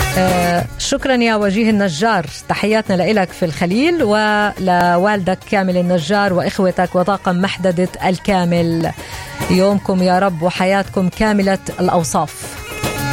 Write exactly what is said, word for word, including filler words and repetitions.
آه شكرا يا وجيه النجار، تحياتنا لإلك في الخليل ولوالدك كامل النجار وإخوتك وطاقم محددة الكامل. يومكم يا رب وحياتكم كاملة الأوصاف.